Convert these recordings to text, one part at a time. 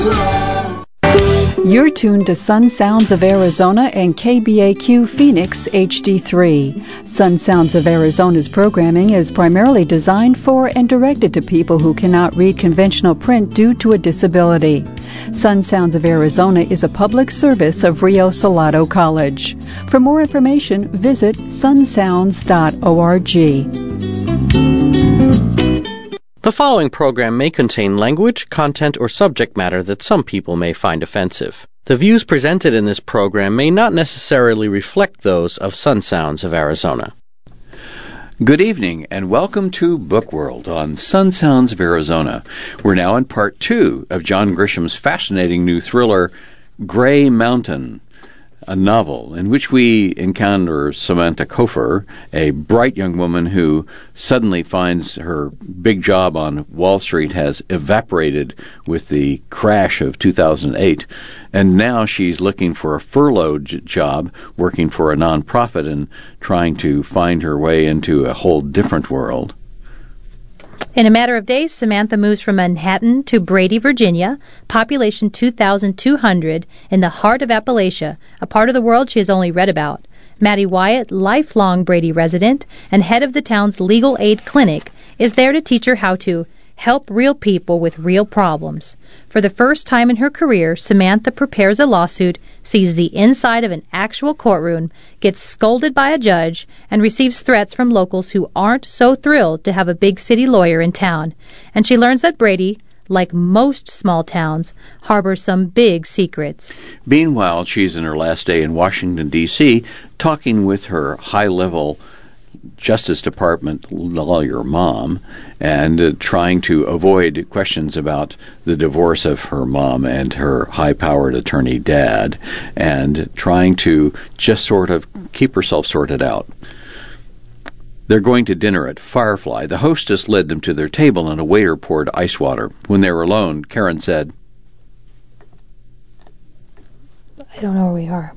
You're tuned to Sun Sounds of Arizona and KBAQ Phoenix HD3. Sun Sounds of Arizona's programming is primarily designed for and directed to people who cannot read conventional print due to a disability. Sun Sounds of Arizona is a public service of Rio Salado College. For more information, visit sunsounds.org. The following program may contain language, content, or subject matter that some people may find offensive. The views presented in this program may not necessarily reflect those of Sun Sounds of Arizona. Good evening, and welcome to Book World on Sun Sounds of Arizona. We're now in part 2 of John Grisham's fascinating new thriller, Gray Mountain, a novel in which we encounter Samantha Kofor, a bright young woman who suddenly finds her big job on Wall Street has evaporated with the crash of 2008, and now she's looking for a furloughed job working for a nonprofit and trying to find her way into a whole different world. In a matter of days, Samantha moves from Manhattan to Brady, Virginia, population 2,200, in the heart of Appalachia, a part of the world she has only read about. Maddie Wyatt, lifelong Brady resident and head of the town's legal aid clinic, is there to teach her how to help real people with real problems. For the first time in her career, Samantha prepares a lawsuit, sees the inside of an actual courtroom, gets scolded by a judge, and receives threats from locals who aren't so thrilled to have a big city lawyer in town. And she learns that Brady, like most small towns, harbors some big secrets. Meanwhile, she's in her last day in Washington, D.C., talking with her high-level Justice Department lawyer mom and trying to avoid questions about the divorce of her mom and her high-powered attorney dad and trying to just sort of keep herself sorted out. They're going to dinner at Firefly. The hostess led them to their table and a waiter poured ice water. When they were alone, Karen said, I don't know where we are.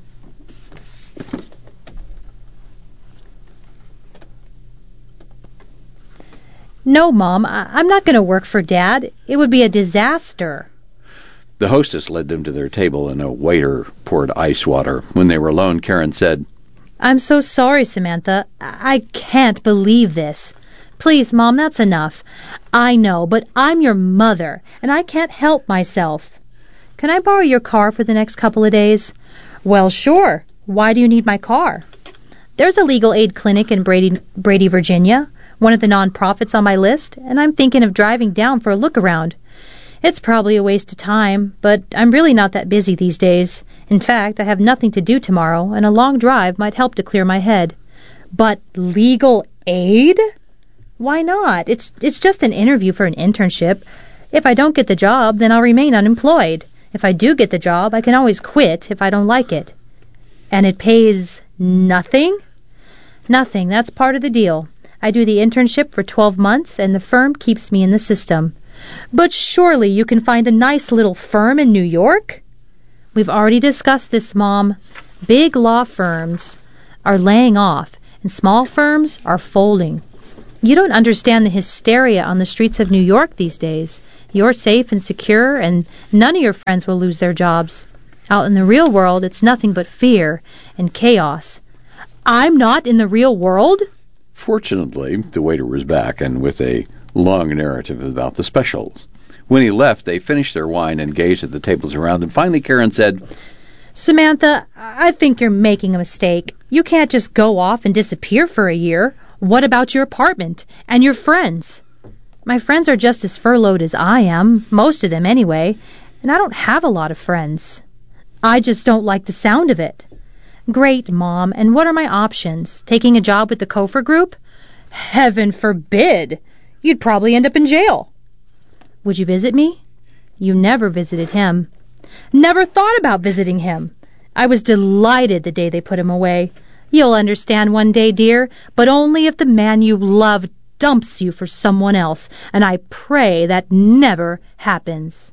No, Mom, I'm not going to work for Dad. It would be a disaster. The hostess led them to their table and a waiter poured ice water. When they were alone, Karen said, I'm so sorry, Samantha. I can't believe this. Please, Mom, that's enough. I know, but I'm your mother, and I can't help myself. Can I borrow your car for the next couple of days? Well, sure. Why do you need my car? There's a legal aid clinic in Brady, Virginia, one of the nonprofits on my list, and I'm thinking of driving down for a look around. It's probably a waste of time, but I'm really not that busy these days. In fact, I have nothing to do tomorrow, and a long drive might help to clear my head. But legal aid? Why not? It's just an interview for an internship. If I don't get the job, then I'll remain unemployed. If I do get the job, I can always quit if I don't like it. And it pays nothing? Nothing. That's part of the deal. I do the internship for 12 months, and the firm keeps me in the system. But surely you can find a nice little firm in New York? We've already discussed this, Mom. Big law firms are laying off, and small firms are folding. You don't understand the hysteria on the streets of New York these days. You're safe and secure, and none of your friends will lose their jobs. Out in the real world, it's nothing but fear and chaos. I'm not in the real world? Fortunately, the waiter was back and with a long narrative about the specials. When he left, they finished their wine and gazed at the tables around them. Finally, Karen said, Samantha, I think you're making a mistake. You can't just go off and disappear for a year. What about your apartment and your friends? My friends are just as furloughed as I am, most of them anyway, and I don't have a lot of friends. I just don't like the sound of it. Great, Mom, and what are my options? Taking a job with the Kofor Group? Heaven forbid! You'd probably end up in jail. Would you visit me? You never visited him. Never thought about visiting him. I was delighted the day they put him away. You'll understand one day, dear, but only if the man you love dumps you for someone else, and I pray that never happens.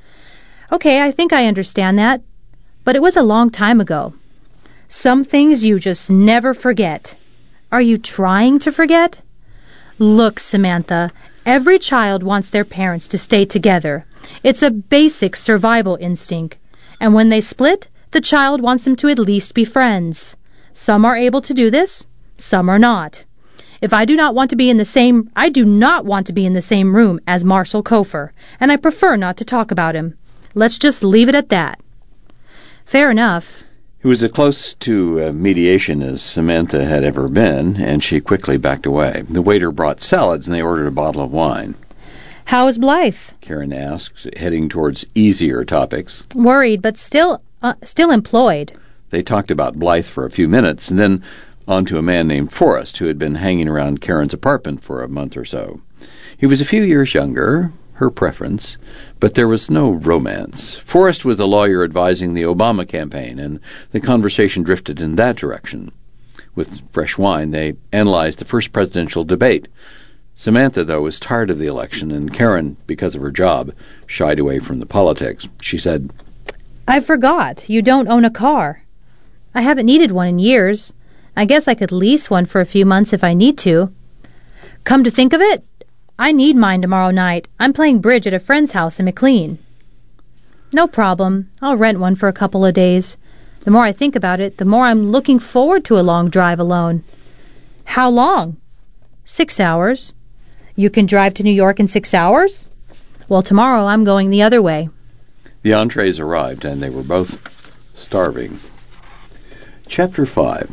Okay, I think I understand that, but it was a long time ago. Some things you just never forget. Are you trying to forget? Look, Samantha, every child wants their parents to stay together. It's a basic survival instinct, and when they split, the child wants them to at least be friends. Some are able to do this, some are not. I do not want to be in the same room as Marshall Kofer, and I prefer not to talk about him. Let's just leave it at that. Fair enough. It was as close to mediation as Samantha had ever been, and she quickly backed away. The waiter brought salads, and they ordered a bottle of wine. How is Blythe? Karen asked, heading towards easier topics. Worried, but still employed. They talked about Blythe for a few minutes, and then on to a man named Forrest, who had been hanging around Karen's apartment for a month or so. He was a few years younger, her preference, but there was no romance. Forrest was a lawyer advising the Obama campaign, and the conversation drifted in that direction. With fresh wine, they analyzed the first presidential debate. Samantha, though, was tired of the election, and Karen, because of her job, shied away from the politics. She said, I forgot. You don't own a car. I haven't needed one in years. I guess I could lease one for a few months if I need to. Come to think of it, I need mine tomorrow night. I'm playing bridge at a friend's house in McLean. No problem. I'll rent one for a couple of days. The more I think about it, the more I'm looking forward to a long drive alone. How long? 6 hours. You can drive to New York in 6 hours? Well, tomorrow I'm going the other way. The entrees arrived, and they were both starving. Chapter 5.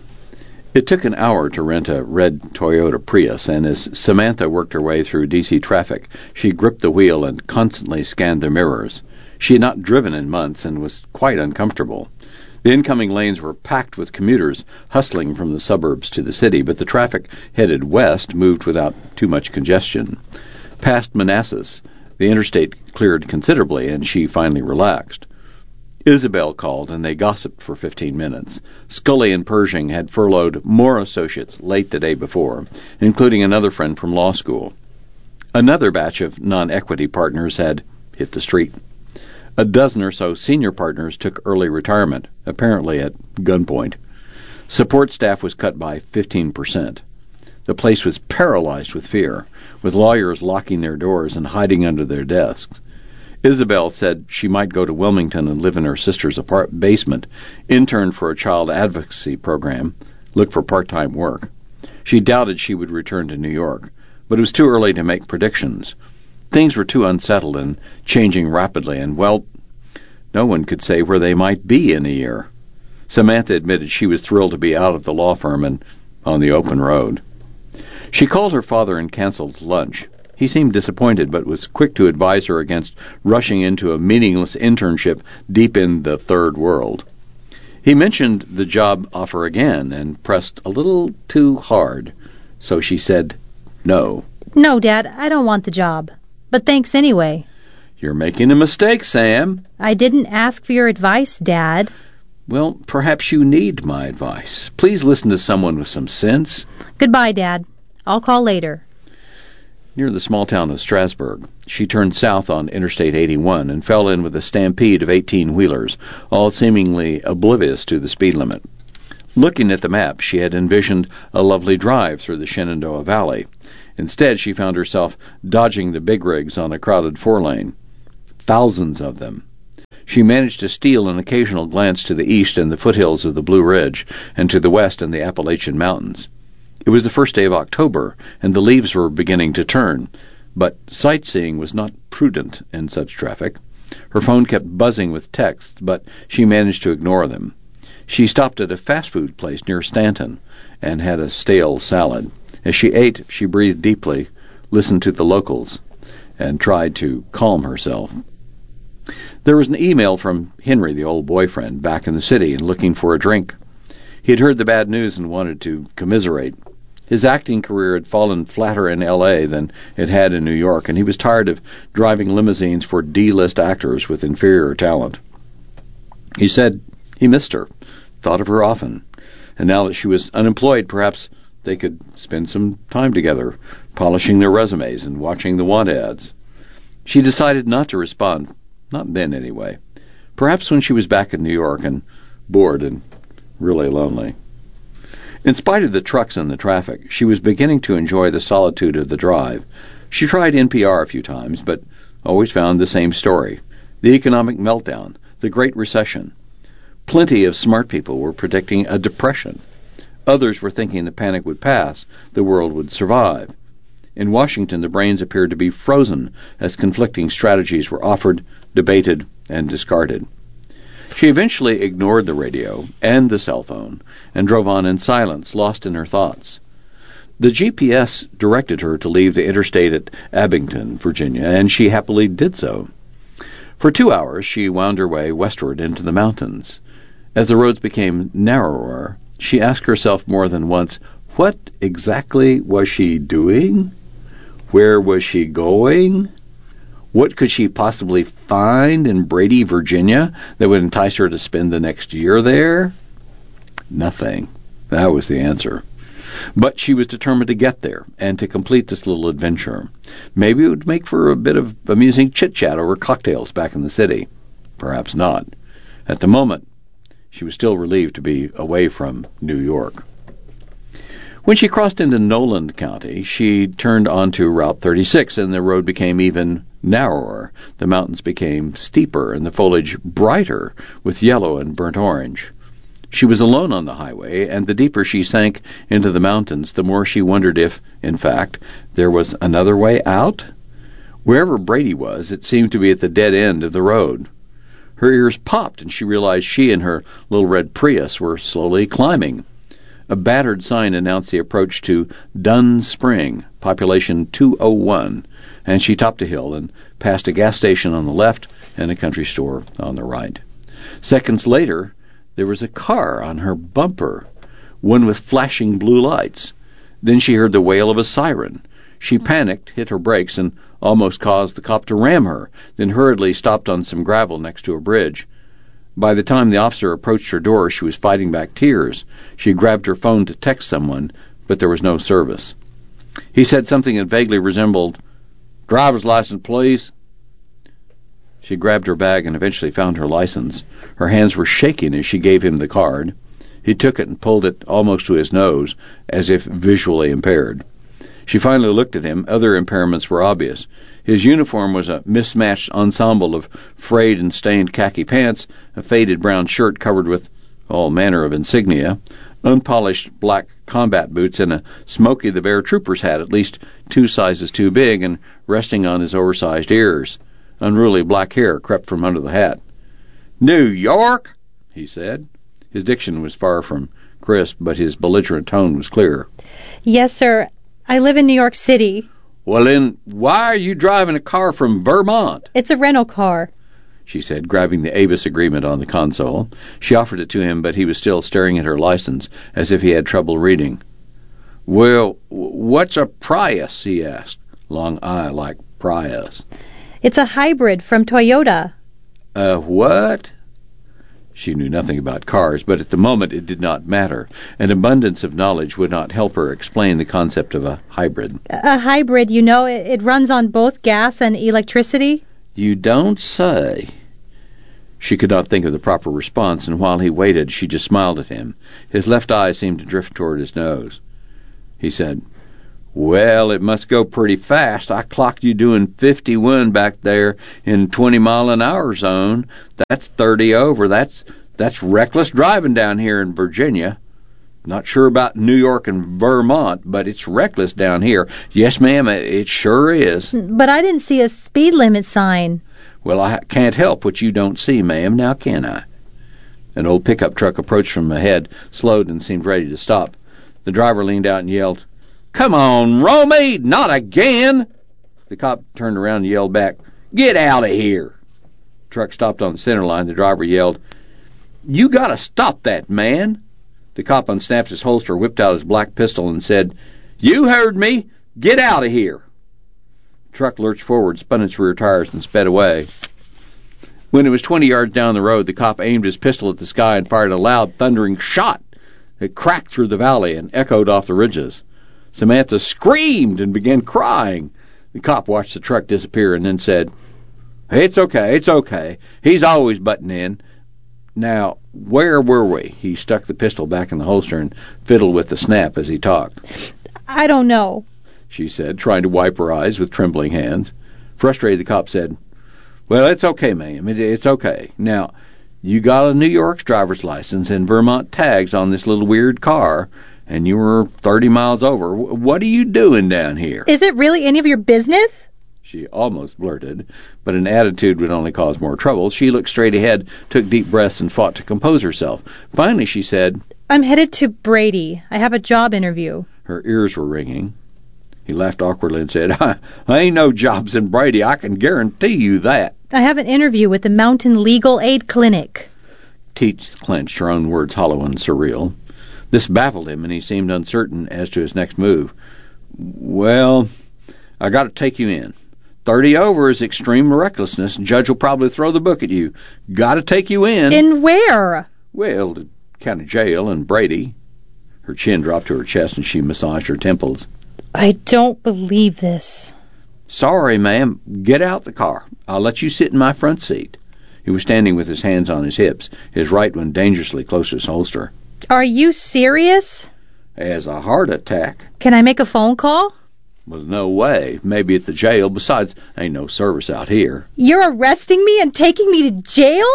It took an hour to rent a red Toyota Prius, and as Samantha worked her way through D.C. traffic, she gripped the wheel and constantly scanned the mirrors. She had not driven in months and was quite uncomfortable. The incoming lanes were packed with commuters hustling from the suburbs to the city, but the traffic headed west moved without too much congestion. Past Manassas, the interstate cleared considerably, and she finally relaxed. Isabel called, and they gossiped for 15 minutes. Scully and Pershing had furloughed more associates late the day before, including another friend from law school. Another batch of non-equity partners had hit the street. A dozen or so senior partners took early retirement, apparently at gunpoint. Support staff was cut by 15%. The place was paralyzed with fear, with lawyers locking their doors and hiding under their desks. Isabel said she might go to Wilmington and live in her sister's basement, intern for a child advocacy program, look for part-time work. She doubted she would return to New York, but it was too early to make predictions. Things were too unsettled and changing rapidly, and, well, no one could say where they might be in a year. Samantha admitted she was thrilled to be out of the law firm and on the open road. She called her father and canceled lunch. He seemed disappointed, but was quick to advise her against rushing into a meaningless internship deep in the third world. He mentioned the job offer again and pressed a little too hard, so she said no. No, Dad, I don't want the job. But thanks anyway. You're making a mistake, Sam. I didn't ask for your advice, Dad. Well, perhaps you need my advice. Please listen to someone with some sense. Goodbye, Dad. I'll call later. Near the small town of Strasburg, she turned south on Interstate 81 and fell in with a stampede of 18-wheelers, all seemingly oblivious to the speed limit. Looking at the map, she had envisioned a lovely drive through the Shenandoah Valley. Instead, she found herself dodging the big rigs on a crowded four-lane. Thousands of them. She managed to steal an occasional glance to the east and the foothills of the Blue Ridge, and to the west and the Appalachian Mountains. It was the first day of October, and the leaves were beginning to turn, but sightseeing was not prudent in such traffic. Her phone kept buzzing with texts, but she managed to ignore them. She stopped at a fast food place near Stanton and had a stale salad. As she ate, she breathed deeply, listened to the locals, and tried to calm herself. There was an email from Henry, the old boyfriend, back in the city and looking for a drink. He had heard the bad news and wanted to commiserate. His acting career had fallen flatter in L.A. than it had in New York, and he was tired of driving limousines for D-list actors with inferior talent. He said he missed her, thought of her often, and now that she was unemployed, perhaps they could spend some time together, polishing their resumes and watching the want ads. She decided not to respond, not then anyway. Perhaps when she was back in New York and bored and really lonely. In spite of the trucks and the traffic, she was beginning to enjoy the solitude of the drive. She tried NPR a few times, but always found the same story: the economic meltdown, the Great Recession. Plenty of smart people were predicting a depression. Others were thinking the panic would pass, the world would survive. In Washington, the brains appeared to be frozen as conflicting strategies were offered, debated, and discarded. She eventually ignored the radio and the cell phone and drove on in silence, lost in her thoughts. The GPS directed her to leave the interstate at Abington, Virginia, and she happily did so. For 2 hours, she wound her way westward into the mountains. As the roads became narrower, she asked herself more than once, what exactly was she doing? Where was she going? What could she possibly find in Brady, Virginia, that would entice her to spend the next year there? Nothing. That was the answer. But she was determined to get there and to complete this little adventure. Maybe it would make for a bit of amusing chit-chat over cocktails back in the city. Perhaps not. At the moment, she was still relieved to be away from New York. When she crossed into Noland County, she turned onto Route 36, and the road became even narrower. The mountains became steeper, and the foliage brighter with yellow and burnt orange. She was alone on the highway, and the deeper she sank into the mountains, the more she wondered if, in fact, there was another way out. Wherever Brady was, it seemed to be at the dead end of the road. Her ears popped, and she realized she and her little red Prius were slowly climbing. A battered sign announced the approach to Dunn Spring, population 201, and she topped a hill and passed a gas station on the left and a country store on the right. Seconds later, there was a car on her bumper, one with flashing blue lights. Then she heard the wail of a siren. She panicked, hit her brakes, and almost caused the cop to ram her, then hurriedly stopped on some gravel next to a bridge. By the time the officer approached her door, she was fighting back tears. She grabbed her phone to text someone, but there was no service. He said something that vaguely resembled, "Driver's license, please." She grabbed her bag and eventually found her license. Her hands were shaking as she gave him the card. He took it and pulled it almost to his nose, as if visually impaired. She finally looked at him. Other impairments were obvious. His uniform was a mismatched ensemble of frayed and stained khaki pants, a faded brown shirt covered with all manner of insignia, unpolished black combat boots, and a Smokey the Bear trooper's hat at least 2 sizes too big and resting on his oversized ears. Unruly black hair crept from under the hat. "New York?" he said. His diction was far from crisp, but his belligerent tone was clear. Yes, sir. I live in New York City. "Well, then, why are you driving a car from Vermont?" It's a rental car, she said, grabbing the Avis agreement on the console. She offered it to him, but he was still staring at her license, as if he had trouble reading. "Well, what's a Prius?" he asked. Long I like Prius. It's a hybrid from Toyota. What? She knew nothing about cars, but at the moment it did not matter. An abundance of knowledge would not help her explain the concept of a hybrid. A hybrid, you know, it runs on both gas and electricity. You don't say. She could not think of the proper response, and while he waited, she just smiled at him. His left eye seemed to drift toward his nose. He said, "Well, it must go pretty fast. I clocked you doing 51 back there in 20-mile-an-hour zone. That's 30 over. That's reckless driving down here in Virginia. Not sure about New York and Vermont, but it's reckless down here. Yes, ma'am, it sure is." But I didn't see a speed limit sign. "Well, I can't help what you don't see, ma'am, now can I?" An old pickup truck approached from ahead, slowed, and seemed ready to stop. The driver leaned out and yelled, "Come on, Romy, not again!" The cop turned around and yelled back, "Get out of here!" The truck stopped on the center line. The driver yelled, "You gotta stop that, man!" The cop unsnapped his holster, whipped out his black pistol, and said, "You heard me! Get out of here!" The truck lurched forward, spun its rear tires, and sped away. When it was 20 yards down the road, the cop aimed his pistol at the sky and fired a loud, thundering shot. It cracked through the valley and echoed off the ridges. Samantha screamed and began crying. The cop watched the truck disappear and then said, It's okay. He's always butting in. Now, where were we?" He stuck the pistol back in the holster and fiddled with the snap as he talked. I don't know, she said, trying to wipe her eyes with trembling hands. Frustrated, the cop said, "Well, it's okay, ma'am. It's okay. Now, you got a New York's driver's license and Vermont tags on this little weird car, and you were 30 miles over. What are you doing down here?" Is it really any of your business? She almost blurted, but an attitude would only cause more trouble. She looked straight ahead, took deep breaths, and fought to compose herself. Finally, she said, I'm headed to Brady. I have a job interview. Her ears were ringing. He laughed awkwardly and said, I ain't no jobs in Brady. I can guarantee you that. I have an interview with the Mountain Legal Aid Clinic. Teeth clenched, her own words hollow and surreal. This baffled him, and he seemed uncertain as to his next move. Well, I got to take you in. 30 over is extreme recklessness. Judge will probably throw the book at you. Got to take you in. In where? Well, the county jail in Brady. Her chin dropped to her chest, and she massaged her temples. I don't believe this. Sorry, ma'am. Get out the car. I'll let you sit in my front seat. He was standing with his hands on his hips, his right one dangerously close to his holster. Are you serious? As a heart attack. Can I make a phone call? Well, no way. Maybe at the jail. Besides, ain't no service out here. You're arresting me and taking me to jail?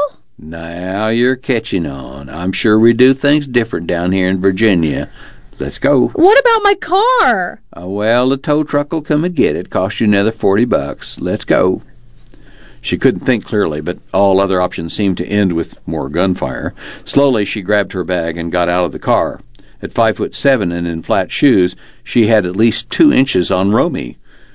Now you're catching on. I'm sure we do things different down here in Virginia. Let's go. What about my car? Well, the tow truck will come and get it. Cost you another $40. Let's go. She couldn't think clearly, but all other options seemed to end with more gunfire. Slowly, she grabbed her bag and got out of the car. At 5'7" and in flat shoes, she had at least 2 inches on Romy.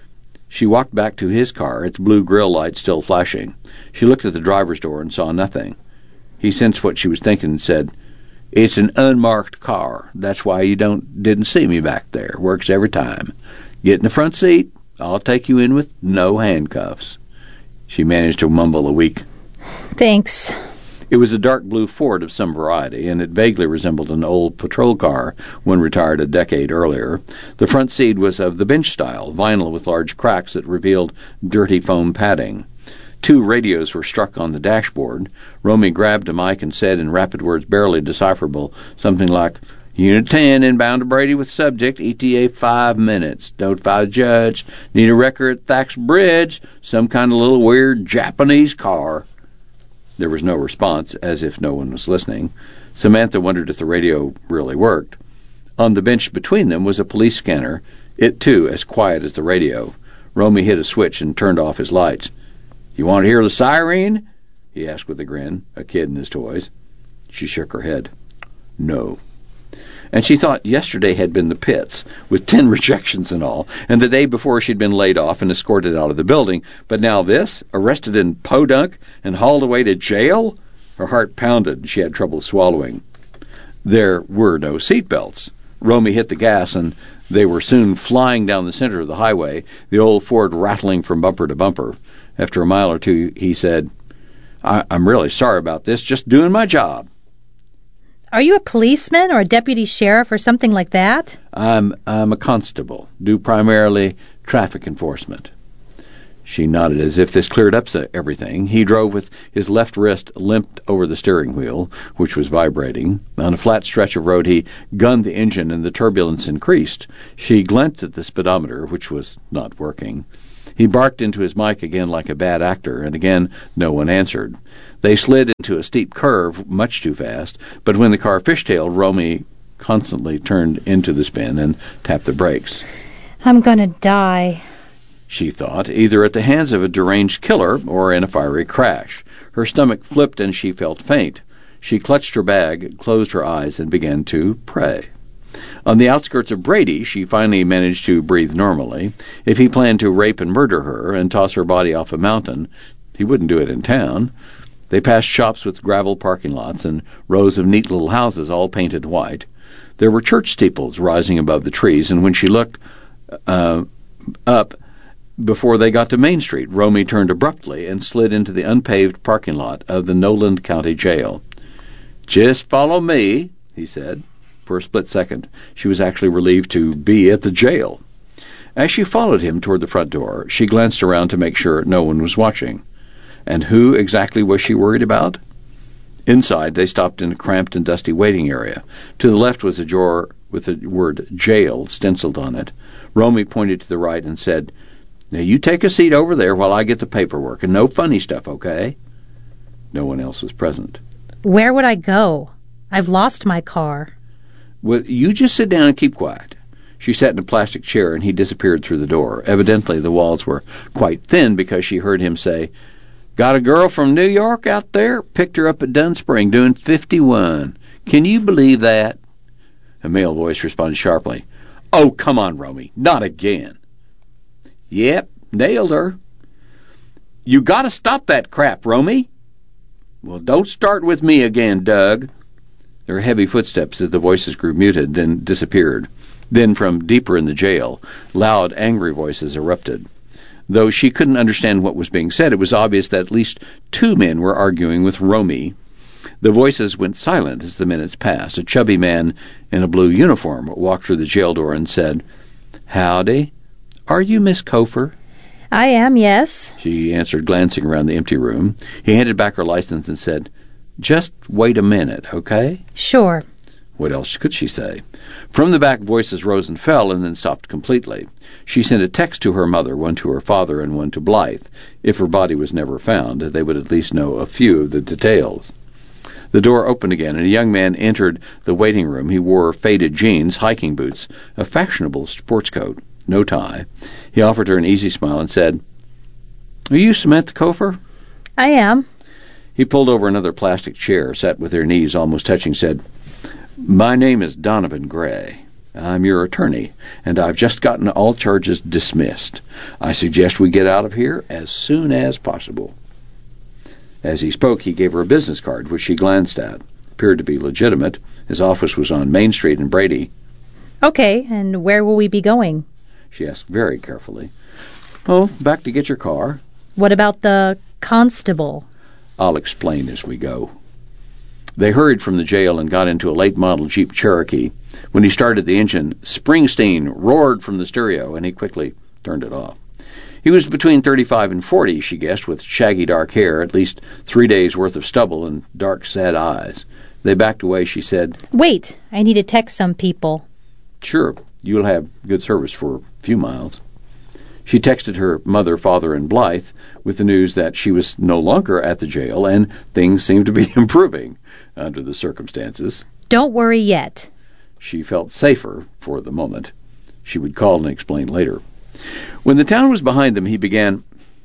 She walked back to his car, its blue grill light still flashing. She looked at the driver's door and saw nothing. He sensed what she was thinking and said, "It's an unmarked car. That's why you didn't see me back there. Works every time. Get in the front seat. I'll take you in with no handcuffs." She managed to mumble a weak, "Thanks." It was a dark blue Ford of some variety, and it vaguely resembled an old patrol car, one retired a decade earlier. The front seat was of the bench style, vinyl with large cracks that revealed dirty foam padding. 2 radios were struck on the dashboard. Romy grabbed a mic and said in rapid words barely decipherable, something like, "Unit 10, inbound to Brady with subject, ETA 5 minutes. Notify the judge. Need a record at Thax Bridge. Some kind of little weird Japanese car." There was no response, as if no one was listening. Samantha wondered if the radio really worked. On the bench between them was a police scanner, it too as quiet as the radio. Romy hit a switch and turned off his lights. "You want to hear the siren?" he asked with a grin, a kid in his toys. She shook her head. No. And she thought yesterday had been the pits, with 10 rejections and all, and the day before she'd been laid off and escorted out of the building. But now this, arrested in Podunk and hauled away to jail? Her heart pounded, and she had trouble swallowing. There were no seatbelts. Romy hit the gas, and they were soon flying down the center of the highway, the old Ford rattling from bumper to bumper. After a mile or two, he said, I'm really sorry about this, just doing my job." Are you a policeman or a deputy sheriff or something like that? I'm a constable, do primarily traffic enforcement." She nodded as if this cleared up everything. He drove with his left wrist limped over the steering wheel, which was vibrating. On a flat stretch of road, he gunned the engine and the turbulence increased. She glanced at the speedometer, which was not working. He barked into his mic again like a bad actor, and again no one answered. They slid into a steep curve much too fast, but when the car fishtailed, Romy constantly turned into the spin and tapped the brakes. I'm gonna die, she thought, either at the hands of a deranged killer or in a fiery crash. Her stomach flipped and she felt faint. She clutched her bag, closed her eyes, and began to pray. On the outskirts of Brady, she finally managed to breathe normally. If he planned to rape and murder her and toss her body off a mountain, he wouldn't do it in town. They passed shops with gravel parking lots and rows of neat little houses all painted white. There were church steeples rising above the trees, and when she looked up before they got to Main Street, Romy turned abruptly and slid into the unpaved parking lot of the Noland County Jail. "Just follow me," he said. For a split second, she was actually relieved to be at the jail. As she followed him toward the front door, she glanced around to make sure no one was watching. And who exactly was she worried about? Inside, they stopped in a cramped and dusty waiting area. To the left was a door with the word jail stenciled on it. Romy pointed to the right and said, Now, you take a seat over there while I get the paperwork, and no funny stuff, okay? No one else was present. Where would I go? I've lost my car. Well, you just sit down and keep quiet. She sat in a plastic chair, and he disappeared through the door. Evidently, the walls were quite thin because she heard him say, "Got a girl from New York out there? Picked her up at Dun Spring, doing 51. Can you believe that?" A male voice responded sharply, "Oh, come on, Romy, not again." "Yep, nailed her." "You gotta stop that crap, Romy." "Well, don't start with me again, Doug." There were heavy footsteps as the voices grew muted, then disappeared. Then, from deeper in the jail, loud, angry voices erupted. Though she couldn't understand what was being said, it was obvious that at least two men were arguing with Romy. The voices went silent as the minutes passed. A chubby man in a blue uniform walked through the jail door and said, "Howdy. Are you Miss Cofer?" I am, yes. She answered, glancing around the empty room. He handed back her license and said, "Just wait a minute, okay?" Sure. What else could she say? From the back, voices rose and fell and then stopped completely. She sent a text to her mother, one to her father and one to Blythe. If her body was never found, they would at least know a few of the details. The door opened again, and a young man entered the waiting room. He wore faded jeans, hiking boots, a fashionable sports coat, no tie. He offered her an easy smile and said, "Are you Samantha Cofer?" I am. He pulled over another plastic chair, sat with her knees almost touching, said, "My name is Donovan Gray. I'm your attorney, and I've just gotten all charges dismissed. I suggest we get out of here as soon as possible." As he spoke, he gave her a business card, which she glanced at. It appeared to be legitimate. His office was on Main Street in Brady. Okay, and where will we be going? She asked very carefully. "Oh, back to get your car." What about the constable? "I'll explain as we go." They hurried from the jail and got into a late-model Jeep Cherokee. When he started the engine, Springsteen roared from the stereo, and he quickly turned it off. He was between 35 and 40, she guessed, with shaggy dark hair, at least 3 days' worth of stubble, and dark, sad eyes. They backed away. She said, "Wait, I need to text some people." "Sure, you'll have good service for a few miles." She texted her mother, father, and Blythe with the news that she was no longer at the jail, and things seemed to be improving under the circumstances. Don't worry yet. She felt safer for the moment. She would call and explain later. When the town was behind them, he began,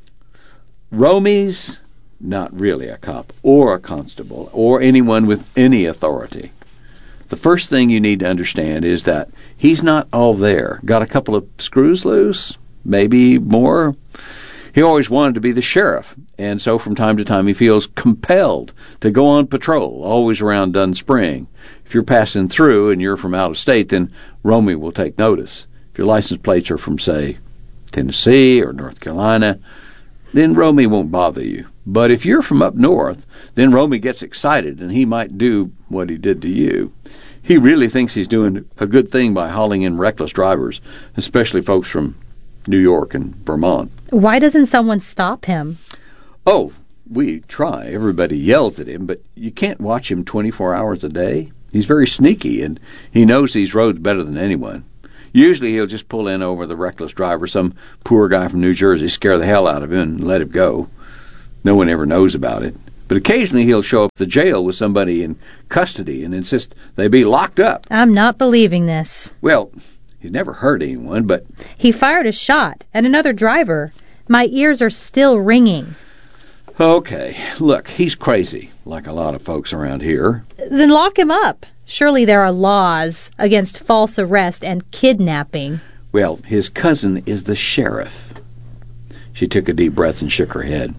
"Romy's not really a cop or a constable or anyone with any authority. The first thing you need to understand is that he's not all there. Got a couple of screws loose? Maybe more? He always wanted to be the sheriff, and so from time to time he feels compelled to go on patrol, always around Dun Spring. If you're passing through and you're from out of state, then Romy will take notice. If your license plates are from, say, Tennessee or North Carolina, then Romy won't bother you. But if you're from up north, then Romy gets excited, and he might do what he did to you. He really thinks he's doing a good thing by hauling in reckless drivers, especially folks from New York and Vermont." Why doesn't someone stop him? "Oh, we try. Everybody yells at him, but you can't watch him 24 hours a day. He's very sneaky, and he knows these roads better than anyone. Usually he'll just pull in over the reckless driver, some poor guy from New Jersey, scare the hell out of him and let him go. No one ever knows about it. But occasionally he'll show up at the jail with somebody in custody and insist they be locked up." I'm not believing this. "Well, he's never hurt anyone, but..." He fired a shot at another driver. My ears are still ringing. "Okay, look, he's crazy, like a lot of folks around here." Then lock him up. Surely there are laws against false arrest and kidnapping. "Well, his cousin is the sheriff." She took a deep breath and shook her head.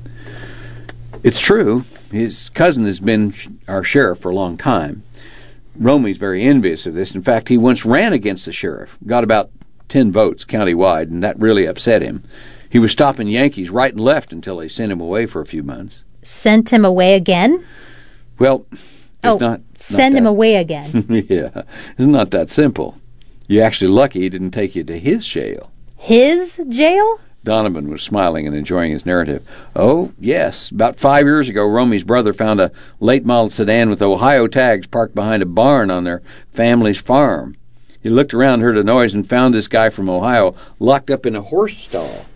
"It's true. His cousin has been our sheriff for a long time. Romy's very envious of this. In fact, he once ran against the sheriff, got about 10 votes countywide, and that really upset him. He was stopping Yankees right and left until they sent him away for a few months." Sent him away again? "Well, it's not send him away again. Yeah, it's not that simple. You're actually lucky he didn't take you to his jail." His jail? Donovan was smiling and enjoying his narrative. "Oh, yes. About 5 years ago, Romy's brother found a late-model sedan with Ohio tags parked behind a barn on their family's farm. He looked around, heard a noise, and found this guy from Ohio locked up in a horse stall.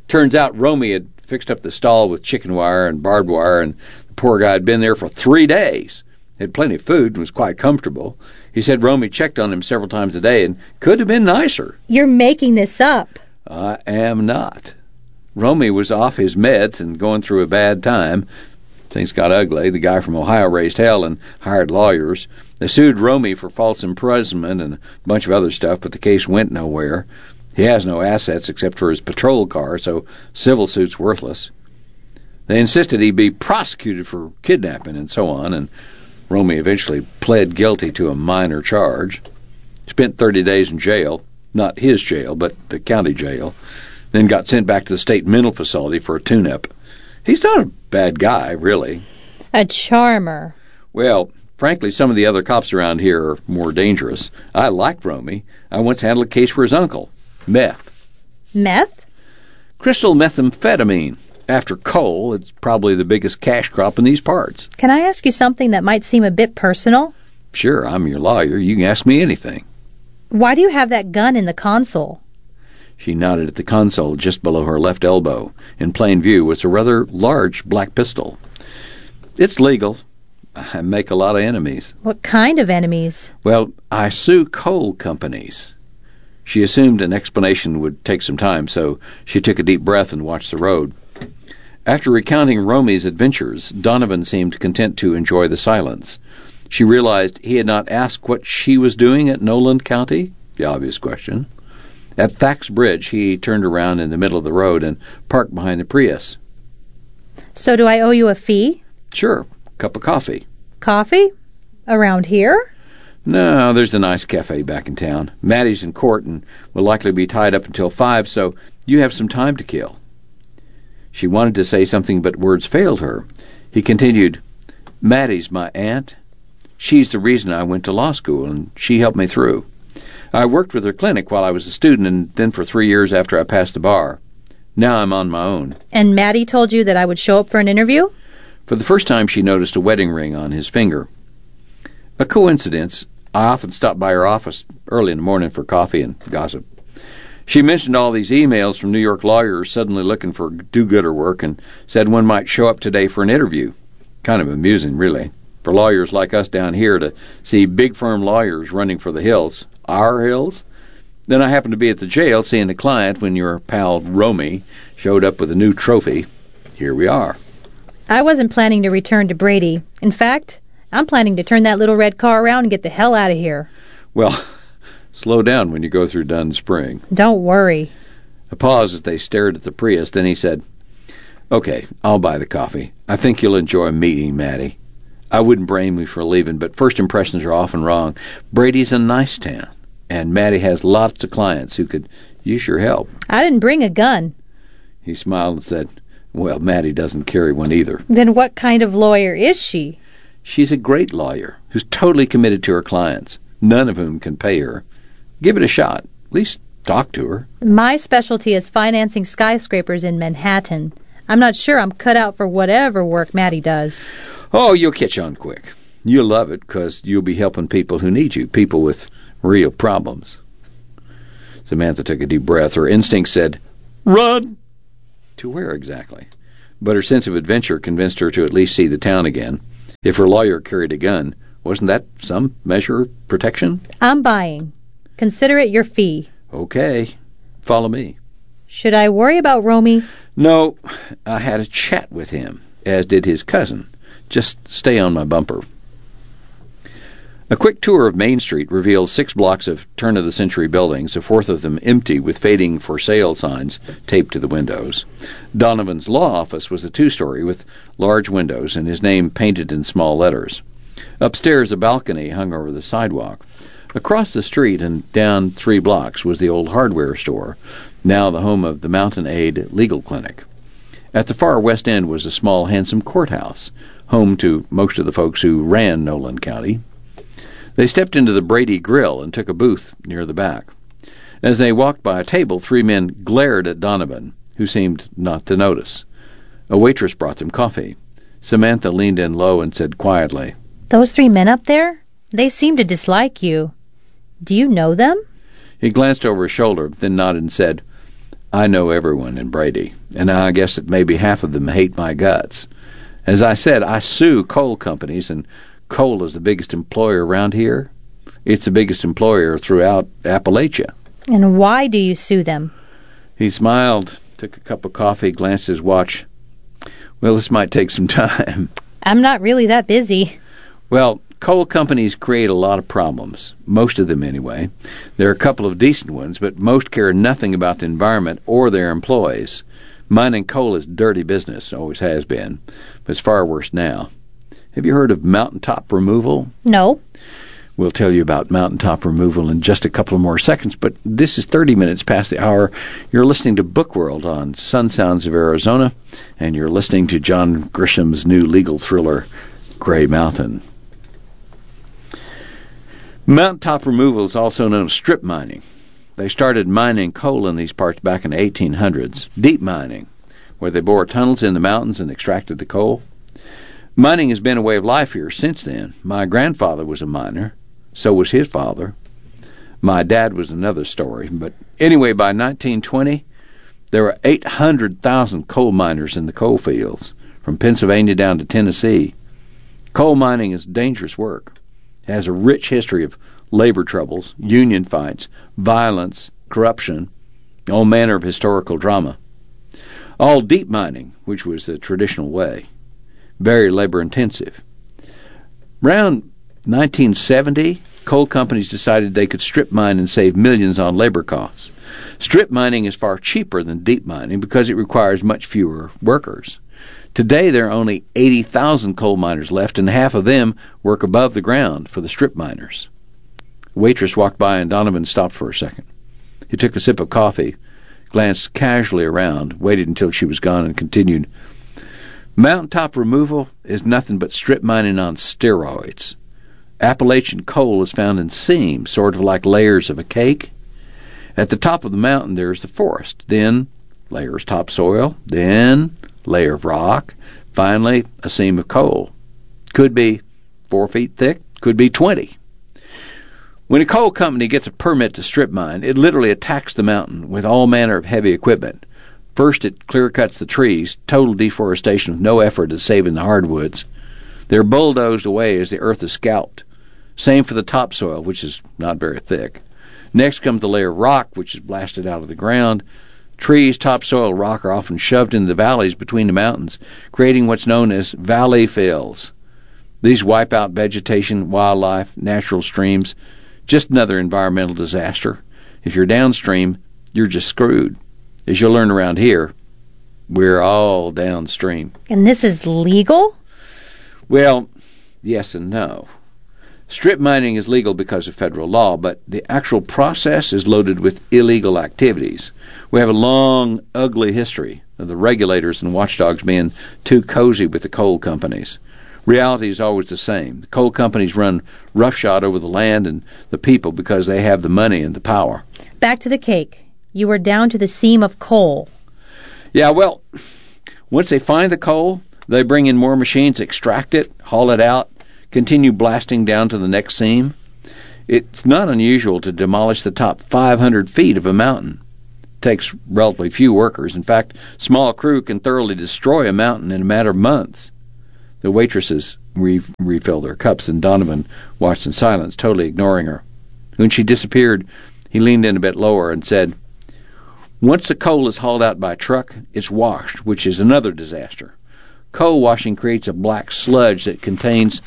Turns out Romy had fixed up the stall with chicken wire and barbed wire, and the poor guy had been there for 3 days. Had plenty of food and was quite comfortable. He said Romy checked on him several times a day and could have been nicer. You're making this up. I am not. Romy was off his meds and going through a bad time. Things got ugly. The guy from Ohio raised hell and hired lawyers. They sued Romy for false imprisonment and a bunch of other stuff, but the case went nowhere. He has no assets except for his patrol car, so civil suit's worthless. They insisted he be prosecuted for kidnapping and so on, and Romy eventually pled guilty to a minor charge. Spent 30 days in jail. Not his jail, but the county jail. Then got sent back to the state mental facility for a tune-up. He's not a bad guy, really. A charmer. Well, frankly, some of the other cops around here are more dangerous. I like Romy. I once handled a case for his uncle. Meth. Meth? Crystal methamphetamine. After coal, it's probably the biggest cash crop in these parts. Can I ask you something that might seem a bit personal? Sure, I'm your lawyer. You can ask me anything. Why do you have that gun in the console? She nodded at the console just below her left elbow. In plain view was a rather large black pistol. It's legal. I make a lot of enemies. What kind of enemies? Well, I sue coal companies. She assumed an explanation would take some time, so she took a deep breath and watched the road. After recounting Romy's adventures, Donovan seemed content to enjoy the silence. She realized he had not asked what she was doing at Noland County, the obvious question. At Thax Bridge, he turned around in the middle of the road and parked behind the Prius. So do I owe you a fee? Sure, cup of coffee. Coffee? Around here? No, there's a nice cafe back in town. Maddie's in court and will likely be tied up until 5, so you have some time to kill. She wanted to say something, but words failed her. He continued, Maddie's my aunt. She's the reason I went to law school, and she helped me through. I worked with her clinic while I was a student, and then for 3 years after I passed the bar. Now I'm on my own. And Maddie told you that I would show up for an interview? For the first time, she noticed a wedding ring on his finger. A coincidence. I often stop by her office early in the morning for coffee and gossip. She mentioned all these emails from New York lawyers suddenly looking for do-gooder work and said one might show up today for an interview. Kind of amusing, really, for lawyers like us down here to see big firm lawyers running for the hills. Our hills? Then I happened to be at the jail seeing a client when your pal Romy showed up with a new trophy. Here we are. I wasn't planning to return to Brady. In fact, I'm planning to turn that little red car around and get the hell out of here. Well, slow down when you go through Dunn Spring. Don't worry. A pause as they stared at the Prius. Then he said, Okay, I'll buy the coffee. I think you'll enjoy meeting Maddie. I wouldn't blame you for leaving, but first impressions are often wrong. Brady's a nice town, and Maddie has lots of clients who could use your help. I didn't bring a gun. He smiled and said, Well, Maddie doesn't carry one either. Then what kind of lawyer is she? She's a great lawyer who's totally committed to her clients, none of whom can pay her. Give it a shot. At least talk to her. My specialty is financing skyscrapers in Manhattan. I'm not sure I'm cut out for whatever work Maddie does. Oh, you'll catch on quick. You'll love it because you'll be helping people who need you, people with real problems. Samantha took a deep breath. Her instinct said, Run! To where exactly? But her sense of adventure convinced her to at least see the town again. If her lawyer carried a gun, wasn't that some measure of protection? I'm buying. Consider it your fee. Okay. Follow me. Should I worry about Romy? No, I had a chat with him, as did his cousin. Just stay on my bumper. A quick tour of Main Street revealed 6 blocks of turn-of-the-century buildings, a fourth of them empty with fading for sale signs taped to the windows. Donovan's law office was a 2-story with large windows and his name painted in small letters. Upstairs, a balcony hung over the sidewalk. Across the street and down 3 blocks was the old hardware store, now the home of the Mountain Aid Legal Clinic. At the far west end was a small, handsome courthouse, home to most of the folks who ran Noland County. They stepped into the Brady Grill and took a booth near the back. As they walked by a table, 3 men glared at Donovan, who seemed not to notice. A waitress brought them coffee. Samantha leaned in low and said quietly, Those 3 men up there? They seem to dislike you. Do you know them? He glanced over his shoulder, then nodded and said, I know everyone in Brady, and I guess that maybe half of them hate my guts. As I said, I sue coal companies, and coal is the biggest employer around here. It's the biggest employer throughout Appalachia. And why do you sue them? He smiled, took a cup of coffee, glanced at his watch. Well, this might take some time. I'm not really that busy. Well, coal companies create a lot of problems, most of them anyway. There are a couple of decent ones, but most care nothing about the environment or their employees. Mining coal is dirty business, always has been, but it's far worse now. Have you heard of mountaintop removal? No. We'll tell you about mountaintop removal in just a couple of more seconds, but this is 30 minutes past the hour. You're listening to Book World on Sun Sounds of Arizona, and you're listening to John Grisham's new legal thriller, Gray Mountain. Mountaintop removal is also known as strip mining. They started mining coal in these parts back in the 1800s, deep mining, where they bored tunnels in the mountains and extracted the coal. Mining has been a way of life here since then. My grandfather was a miner. So was his father. My dad was another story. But anyway, by 1920, there were 800,000 coal miners in the coal fields, from Pennsylvania down to Tennessee. Coal mining is dangerous work. It has a rich history of labor troubles, union fights, violence, corruption, all manner of historical drama. All deep mining, which was the traditional way, very labor-intensive. Around 1970, coal companies decided they could strip mine and save millions on labor costs. Strip mining is far cheaper than deep mining because it requires much fewer workers. Today there are only 80,000 coal miners left, and half of them work above the ground for the strip miners. A waitress walked by and Donovan stopped for a second. He took a sip of coffee, glanced casually around, waited until she was gone, and continued, "Mountaintop removal is nothing but strip mining on steroids. Appalachian coal is found in seams, sort of like layers of a cake. At the top of the mountain there's the forest, then layers topsoil, then layer of rock, finally a seam of coal. Could be 4 feet thick, could be 20. When a coal company gets a permit to strip mine, it literally attacks the mountain with all manner of heavy equipment. First it clear cuts the trees, total deforestation with no effort at saving the hardwoods. They're bulldozed away as the earth is scalped. Same for the topsoil, which is not very thick. Next comes the layer of rock, which is blasted out of the ground. Trees, topsoil, rock are often shoved into the valleys between the mountains, creating what's known as valley fills. These wipe out vegetation, wildlife, natural streams. Just another environmental disaster. If you're downstream, you're just screwed. As you'll learn around here, we're all downstream. And this is legal? Well, yes and no. Strip mining is legal because of federal law, but the actual process is loaded with illegal activities. We have a long, ugly history of the regulators and watchdogs being too cozy with the coal companies. Reality is always the same. The coal companies run roughshod over the land and the people because they have the money and the power. Back to the cake. You were down to the seam of coal. Yeah, well, once they find the coal, they bring in more machines, extract it, haul it out, continue blasting down to the next seam. It's not unusual to demolish the top 500 feet of a mountain. It takes relatively few workers. In fact, a small crew can thoroughly destroy a mountain in a matter of months. The waitresses refilled their cups, and Donovan watched in silence, totally ignoring her. When she disappeared, he leaned in a bit lower and said, "Once the coal is hauled out by truck, it's washed, which is another disaster. Coal washing creates a black sludge that contains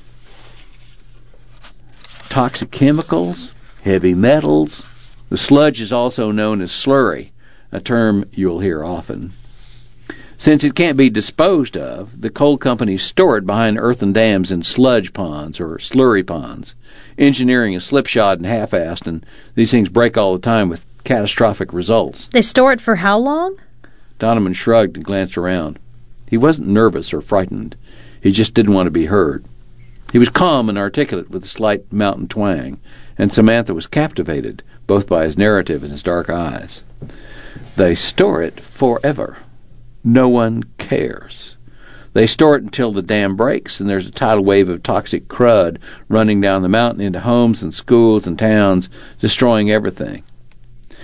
toxic chemicals, heavy metals. The sludge is also known as slurry, a term you'll hear often. Since it can't be disposed of, the coal companies store it behind earthen dams in sludge ponds or slurry ponds. Engineering is slipshod and half-assed, and these things break all the time with catastrophic results." They store it for how long? Donovan shrugged and glanced around. He wasn't nervous or frightened. He just didn't want to be heard. He was calm and articulate with a slight mountain twang, and Samantha was captivated, both by his narrative and his dark eyes. "They store it forever. No one cares. They store it until the dam breaks and there's a tidal wave of toxic crud running down the mountain into homes and schools and towns, destroying everything.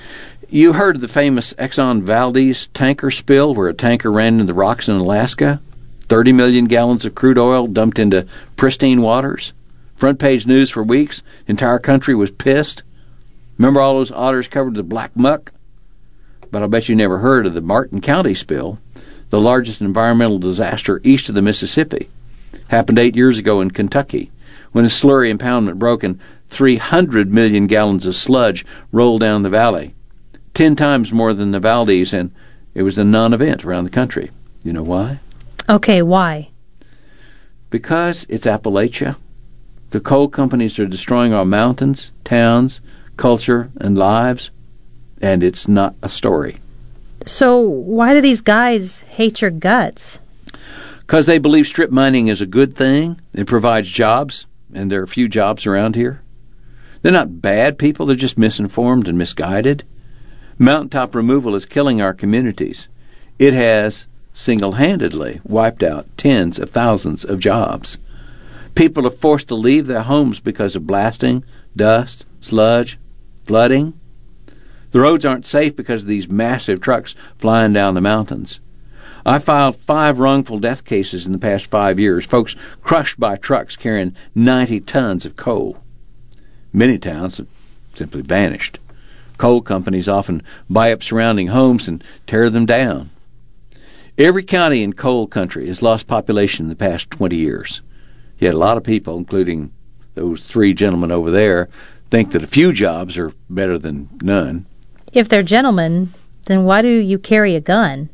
You heard of the famous Exxon Valdez tanker spill where a tanker ran into the rocks in Alaska? 30 million gallons of crude oil dumped into pristine waters. Front page news for weeks. Entire country was pissed. Remember all those otters covered with black muck? But I'll bet you never heard of the Martin County spill, the largest environmental disaster east of the Mississippi. Happened 8 years ago in Kentucky, when a slurry impoundment broke and 300 million gallons of sludge rolled down the valley. 10 times more than the Valdez, and it was a non-event around the country. You know why? Okay, why? Because it's Appalachia. The coal companies are destroying our mountains, towns, culture, and lives, and it's not a story. So why do these guys hate your guts? Because they believe strip mining is a good thing. It provides jobs, and there are few jobs around here. They're not bad people, they're just misinformed and misguided. Mountaintop removal is killing our communities. It has single-handedly wiped out tens of thousands of jobs. People are forced to leave their homes because of blasting, dust, sludge, flooding. The roads aren't safe because of these massive trucks flying down the mountains. I filed 5 wrongful death cases in the past 5 years, folks crushed by trucks carrying 90 tons of coal. Many towns have simply vanished. Coal companies often buy up surrounding homes and tear them down. Every county in coal country has lost population in the past 20 years. Yet a lot of people, including those 3 gentlemen over there, think that a few jobs are better than none. If they're gentlemen, then why do you carry a gun?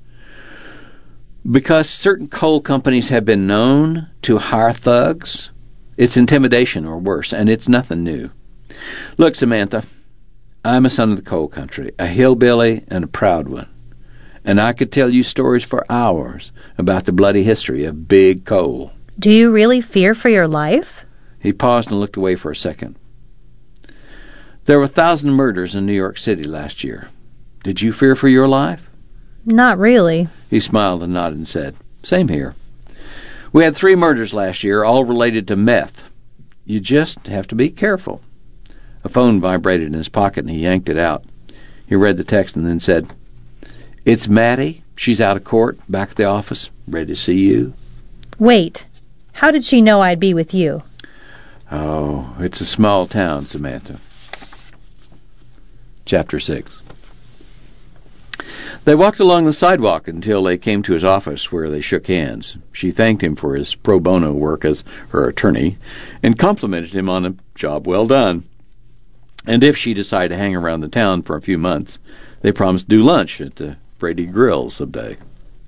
Because certain coal companies have been known to hire thugs. It's intimidation or worse, and it's nothing new. Look, Samantha, I'm a son of the coal country, a hillbilly and a proud one. And I could tell you stories for hours about the bloody history of big coal. Do you really fear for your life? He paused and looked away for a second. There were 1,000 murders in New York City last year. Did you fear for your life? Not really. He smiled and nodded and said, "Same here. We had 3 murders last year, all related to meth. You just have to be careful." A phone vibrated in his pocket and he yanked it out. He read the text and then said, "It's Maddie. She's out of court, back at the office, ready to see you." Wait, how did she know I'd be with you? Oh, it's a small town, Samantha. Chapter 6. They walked along the sidewalk until they came to his office, where they shook hands. She thanked him for his pro bono work as her attorney and complimented him on a job well done. And if she decided to hang around the town for a few months, they promised to do lunch at the Brady Grill someday.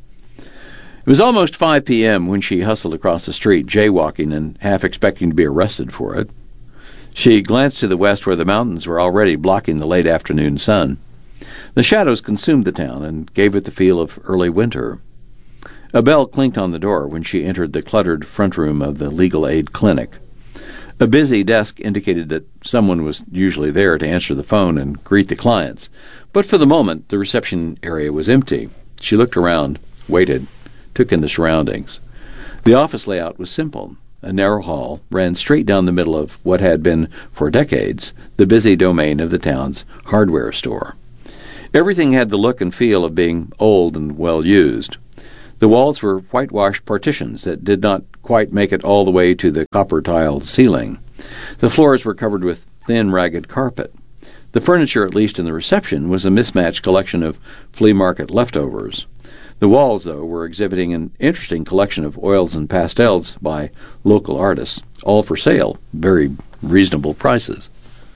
It was almost 5 p.m. when she hustled across the street, jaywalking and half expecting to be arrested for it. She glanced to the west where the mountains were already blocking the late afternoon sun. The shadows consumed the town and gave it the feel of early winter. A bell clinked on the door when she entered the cluttered front room of the legal aid clinic. A busy desk indicated that someone was usually there to answer the phone and greet the clients, but for the moment the reception area was empty. She looked around, waited, took in the surroundings. The office layout was simple. A narrow hall ran straight down the middle of what had been, for decades, the busy domain of the town's hardware store. Everything had the look and feel of being old and well used. The walls were whitewashed partitions that did not quite make it all the way to the copper-tiled ceiling. The floors were covered with thin, ragged carpet. The furniture, at least in the reception, was a mismatched collection of flea market leftovers. The walls, though, were exhibiting an interesting collection of oils and pastels by local artists, all for sale, very reasonable prices.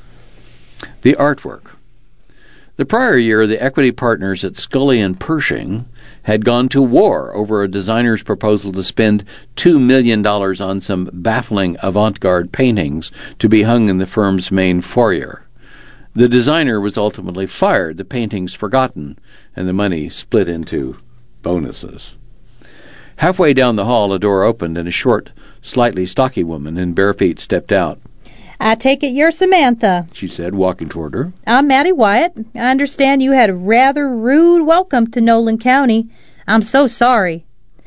The artwork. The prior year, the equity partners at Scully and Pershing had gone to war over a designer's proposal to spend $2 million on some baffling avant-garde paintings to be hung in the firm's main foyer. The designer was ultimately fired, the paintings forgotten, and the money split into bonuses. Halfway down the hall, a door opened, and a short, slightly stocky woman in bare feet stepped out. "I take it you're Samantha," she said, walking toward her. "I'm Maddie Wyatt. I understand you had a rather rude welcome to Nolan County. I'm so sorry."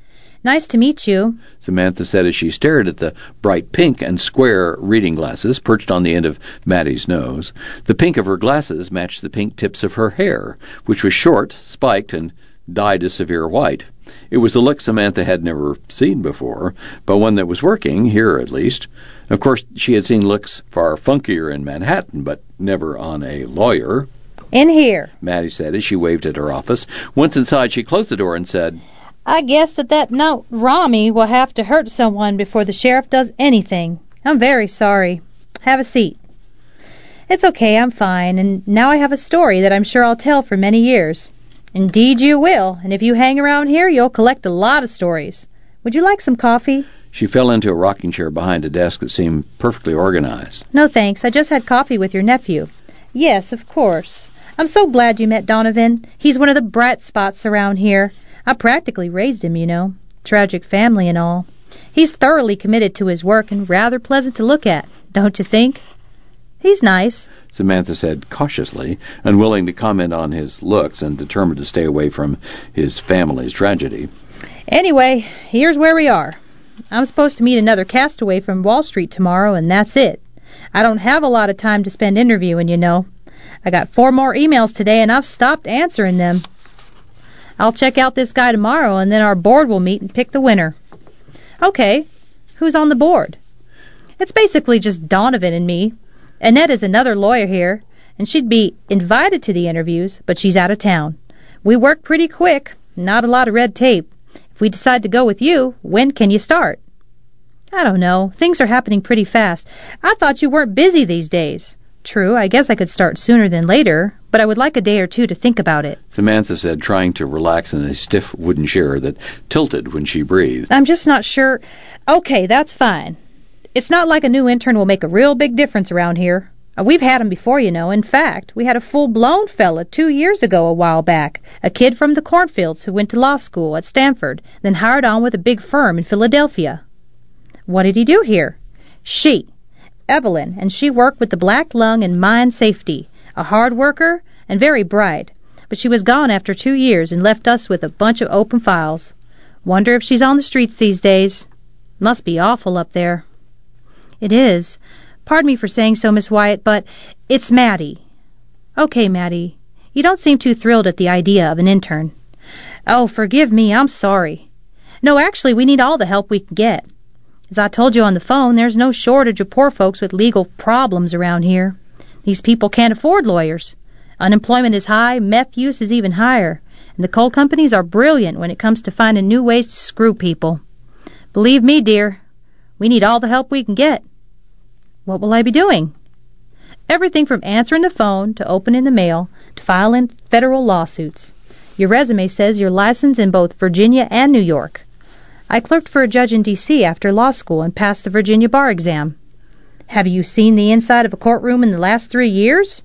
Nice to meet you. Samantha said as she stared at the bright pink and square reading glasses perched on the end of Maddie's nose. The pink of her glasses matched the pink tips of her hair, which was short, spiked, and dyed a severe white. It was a look Samantha had never seen before, but one that was working, here at least. Of course, she had seen looks far funkier in Manhattan, but never on a lawyer. In here, Maddie said as she waved at her office. Once inside, she closed the door and said, I guess that note Rami will have to hurt someone before the sheriff does anything. I'm very sorry. Have a seat. It's okay, I'm fine, and now I have a story that I'm sure I'll tell for many years. Indeed you will, and if you hang around here, you'll collect a lot of stories. Would you like some coffee? She fell into a rocking chair behind a desk that seemed perfectly organized. No thanks, I just had coffee with your nephew. Yes, of course. I'm so glad you met Donovan. He's one of the bright spots around here. I practically raised him, you know. Tragic family and all. He's thoroughly committed to his work and rather pleasant to look at, don't you think? He's nice, Samantha said cautiously, unwilling to comment on his looks and determined to stay away from his family's tragedy. Anyway, here's where we are. I'm supposed to meet another castaway from Wall Street tomorrow, and that's it. I don't have a lot of time to spend interviewing, you know. I got 4 more emails today, and I've stopped answering them. I'll check out this guy tomorrow, and then our board will meet and pick the winner. Okay, who's on the board? It's basically just Donovan and me. Annette is another lawyer here, and she'd be invited to the interviews, but she's out of town. We work pretty quick, not a lot of red tape. If we decide to go with you, when can you start? I don't know. Things are happening pretty fast. I thought you weren't busy these days. True, I guess I could start sooner than later, but I would like a day or two to think about it. Samantha said, trying to relax in a stiff wooden chair that tilted when she breathed. I'm just not sure. Okay, that's fine. It's not like a new intern will make a real big difference around here. We've had 'em before, you know. In fact, we had a full-blown fella 2 years ago a while back, a kid from the cornfields who went to law school at Stanford, then hired on with a big firm in Philadelphia. What did he do here? She, Evelyn, and she worked with the Black Lung and Mine Safety, a hard worker and very bright, but she was gone after 2 years and left us with a bunch of open files. Wonder if she's on the streets these days. Must be awful up there. It is. Pardon me for saying so, Miss Wyatt, but it's Maddie. Okay, Maddie. You don't seem too thrilled at the idea of an intern. Oh, forgive me, I'm sorry. No, actually, we need all the help we can get. As I told you on the phone, there's no shortage of poor folks with legal problems around here. These people can't afford lawyers. Unemployment is high, meth use is even higher, and the coal companies are brilliant when it comes to finding new ways to screw people. Believe me, dear, we need all the help we can get. What will I be doing? Everything from answering the phone to opening the mail to filing federal lawsuits. Your resume says you're licensed in both Virginia and New York. I clerked for a judge in D.C. after law school and passed the Virginia bar exam. Have you seen the inside of a courtroom in the last 3 years?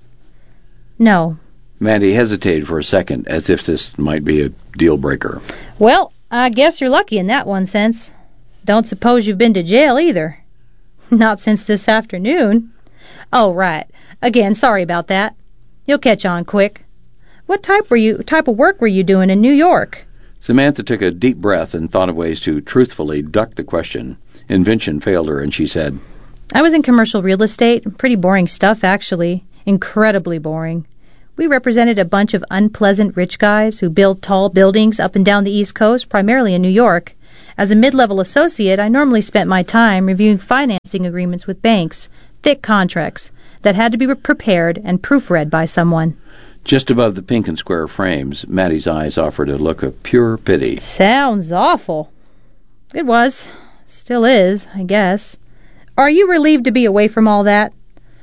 No. Maddie hesitated for a second, as if this might be a deal-breaker. Well, I guess you're lucky in that one sense. Don't suppose you've been to jail either. Not since this afternoon. Oh, right. Again, sorry about that. You'll catch on quick. What type of work were you doing in New York? Samantha took a deep breath and thought of ways to truthfully duck the question. Invention failed her, and she said, I was in commercial real estate. Pretty boring stuff, actually. Incredibly boring. We represented a bunch of unpleasant rich guys who build tall buildings up and down the East Coast, primarily in New York. As a mid-level associate, I normally spent my time reviewing financing agreements with banks, thick contracts that had to be prepared and proofread by someone. Just above the pink and square frames, Maddie's eyes offered a look of pure pity. Sounds awful. It was. Still is, I guess. Are you relieved to be away from all that?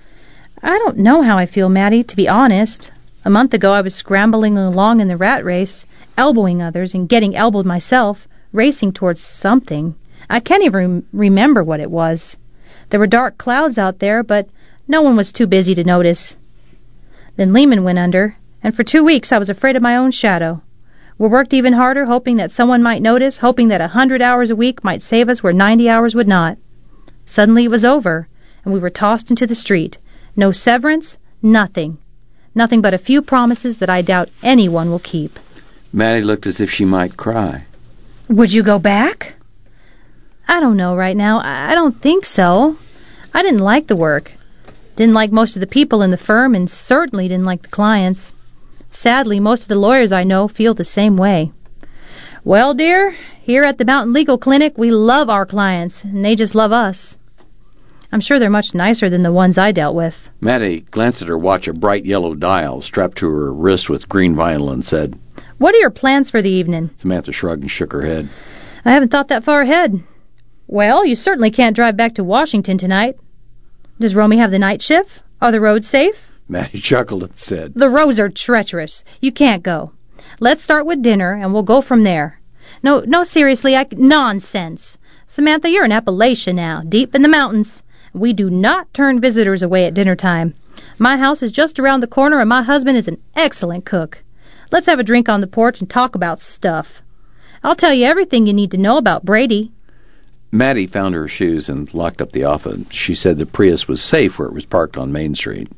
I don't know how I feel, Maddie, to be honest. A month ago I was scrambling along in the rat race, elbowing others and getting elbowed myself, racing towards something. I can't even remember what it was. There were dark clouds out there, but no one was too busy to notice. Then Lehman went under, and for 2 weeks I was afraid of my own shadow. We worked even harder, hoping that someone might notice, hoping that 100 hours a week might save us where 90 hours would not. Suddenly it was over, and we were tossed into the street. No severance, nothing. Nothing but a few promises that I doubt anyone will keep. Maddie looked as if she might cry. Would you go back? I don't know right now. I don't think so. I didn't like the work. Didn't like most of the people in the firm, and certainly didn't like the clients. Sadly, most of the lawyers I know feel the same way. Well, dear, here at the Mountain Legal Clinic, we love our clients, and they just love us. I'm sure they're much nicer than the ones I dealt with. Maddie glanced at her watch, a bright yellow dial strapped to her wrist with green vinyl, and said, What are your plans for the evening? Samantha shrugged and shook her head. I haven't thought that far ahead. Well, you certainly can't drive back to Washington tonight. Does Romy have the night shift? Are the roads safe? Maddie chuckled and said, The roads are treacherous. You can't go. Let's start with dinner, and we'll go from there. No, seriously, nonsense. Samantha, you're in Appalachia now, deep in the mountains. We do not turn visitors away at dinner time. My house is just around the corner, and my husband is an excellent cook. Let's have a drink on the porch and talk about stuff. I'll tell you everything you need to know about Brady. Maddie found her shoes and locked up the office. She said the Prius was safe where it was parked on Main Street.